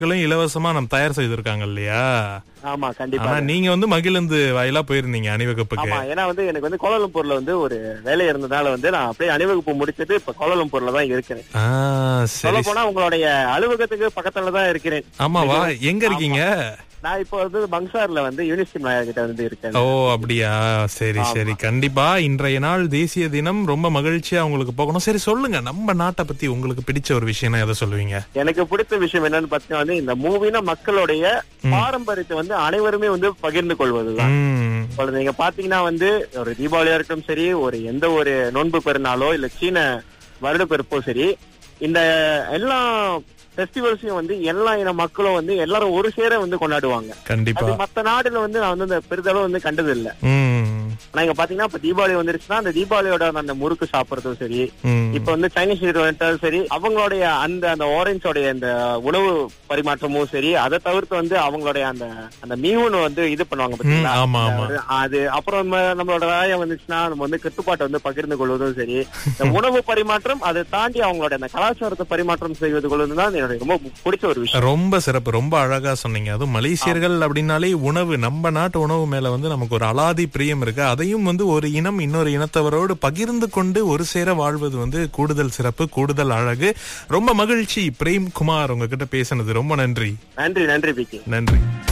இலவசமா நம்ம தயார் செய்திருக்காங்க இல்லையா? ஆமா கண்டிப்பா. ஆனா நீங்க வந்து மகிழ்ந்து வாயிலா போயிருந்தீங்க அணிவகுப்புக்கு. ஆமா, ஏன்னா வந்து எனக்கு வந்து கோலாலம்பூர்ல வந்து ஒரு வேலை இருந்ததால வந்து நான் அப்படியே அணிவகுப்பு முடிச்சிட்டு இப்ப கோலாலம்பூர்ல தான் இருக்கிறேன். சொல்ல சரி. போனா உங்களுடைய அலுவலகத்துக்கு பக்கத்துல தான் இருக்கிறேன். ஆமாவா? எங்க இருக்கீங்க? நான் இப்போ வந்து பங்சார்ல வந்து யூனிவர்சிட்டி நாயர் கிட்ட வந்து இருக்கேன். ஓ அப்படியா? சரி சரி. கண்டிப்பா இன்றைய நாள் தேசிய தினம், ரொம்ப மகிழ்ச்சியா உங்களுக்கு போகணும். சரி சொல்லுங்க, நம்ம நாட்டை பத்தி உங்களுக்கு பிடிச்ச ஒரு விஷயம்னா எதை சொல்லுவீங்க? எனக்கு பிடித்த விஷயம் என்னன்னு பார்த்தீங்கன்னா வந்து இந்த மூவினா மக்களுடைய பாரம்பரியத்தை வந்து அனைவருமே வந்து பகிர்ந்து கொள்வதுதான். நீங்க பாத்தீங்கன்னா வந்து ஒரு தீபாவளியா இருக்கட்டும் சரி, ஒரு எந்த ஒரு நோன்பு பெருநாளோ இல்ல சீன வருட பிறப்போ சரி, இந்த எல்லா ஃபெஸ்டிவல்ஸையும் வந்து எல்லா இன மக்களும் வந்து எல்லாரும் ஒரு சேர வந்து கொண்டாடுவாங்க. கண்டிப்பா. அது மத்த நாடுல வந்து நான் வந்து அந்த பெரிதளவு வந்து கண்டது இல்ல. ஆனா இங்க பாத்தீங்கன்னா இப்ப தீபாவளி வந்துருச்சுன்னா அந்த தீபாவளியோட அந்த முறுக்கு சாப்பிடுறதும் சரி, இப்ப வந்து சைனீஸ் வந்துட்டாலும் சரி, அவங்களுடைய அந்த ஆரஞ்சோடைய அந்த உணவு பரிமாற்றமும் சரி, அதை தவிர்த்து வந்து அவங்களுடைய அந்த மீன் வந்து இது பண்ணுவாங்க பாத்தீங்களா, அது அப்புறம் நம்மளோட ராயம் வந்துச்சுன்னா நம்ம வந்து கட்டுப்பாட்டை வந்து பகிர்ந்து கொள்வதும் சரி, இந்த உணவு பரிமாற்றம் அதை தாண்டி அவங்களோட அந்த கலாச்சாரத்தை பரிமாற்றம் செய்வது கொள்வதுதான் என்னோட ரொம்ப பிடிச்ச ஒரு விஷயம். ரொம்ப சிறப்பு, ரொம்ப அழகா சொன்னீங்க. அதுவும் மலேசியர்கள் அப்படின்னாலே உணவு, நம்ம நாட்டு உணவு மேல வந்து நமக்கு ஒரு அலாதி பிரியம் இருக்கு. அதையும் வந்து ஒரு இனம் இன்னொரு இனத்தவரோடு பகிர்ந்து கொண்டு ஒரு சேர வாழ்வது வந்து கூடுதல் சிறப்பு, கூடுதல் அழகு. ரொம்ப மகிழ்ச்சி பிரேம் குமார், உங்ககிட்ட பேசினது ரொம்ப நன்றி. நன்றி பிகே. நன்றி.